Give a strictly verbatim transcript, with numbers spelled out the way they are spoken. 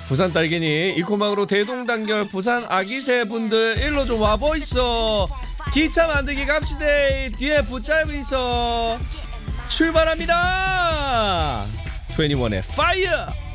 부산 딸기니 이코망으로 대동단결 부산 아기새 분들 일로 좀 와보이소. 기차 만들기 갑시다. 뒤에 붙잡고 있어. 출발합니다. 이십일의 파이어.